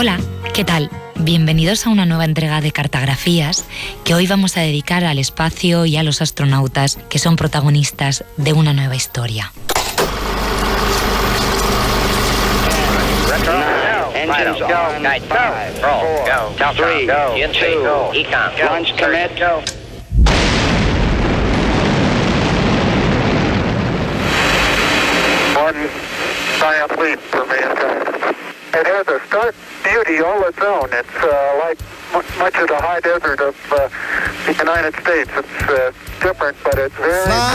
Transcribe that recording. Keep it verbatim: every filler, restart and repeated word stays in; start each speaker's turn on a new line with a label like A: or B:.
A: Hola, ¿qué tal? Bienvenidos a una nueva entrega de Cartografías que hoy vamos a dedicar al espacio y a los astronautas que son protagonistas de una nueva historia.
B: Engines go. Night five. Roll. Go. Three. Go. G N C. Go. Econ. Go. Launch commit. Go.
C: One giant leap for mankind. It has a stark beauty all its own. It's uh, like m- much of the high desert of uh, the United States. It's uh, different, but it's very...